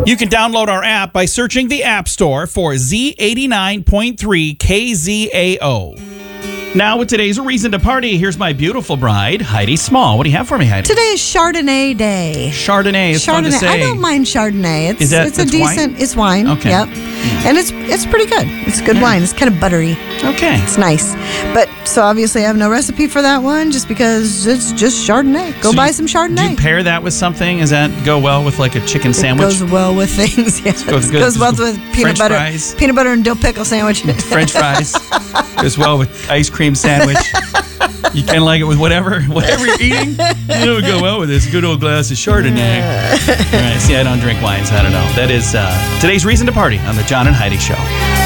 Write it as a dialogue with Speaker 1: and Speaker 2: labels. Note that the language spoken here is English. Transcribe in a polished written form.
Speaker 1: You can download our app by searching the App Store for Z89.3 KZAO. Now with today's Reason to Party, here's my beautiful bride, Heidi Small. What do you have for me, Heidi?
Speaker 2: Today is Chardonnay Day.
Speaker 1: Chardonnay is fun to say.
Speaker 2: I don't mind Chardonnay. It's
Speaker 1: That's
Speaker 2: a decent.
Speaker 1: wine?
Speaker 2: It's wine.
Speaker 1: Okay.
Speaker 2: Yep. And it's pretty good. It's good wine. It's kind of buttery.
Speaker 1: Okay.
Speaker 2: It's nice. But so obviously I have no recipe for that one just because it's just Chardonnay. Go buy some Chardonnay.
Speaker 1: Do you pair that with something? Does that go well with like a chicken sandwich?
Speaker 2: Goes well with things. Yes.
Speaker 1: Goes good.
Speaker 2: Goes well with peanut
Speaker 1: French
Speaker 2: butter.
Speaker 1: fries.
Speaker 2: Peanut butter and dill pickle sandwich.
Speaker 1: French fries. Goes well with ice cream sandwich. You kind of like it with whatever you're eating. It would go well with this good old glass of Chardonnay. All right. See, I don't drink wine, so I don't know. That is today's Reason to Party on the John and Heidi Show.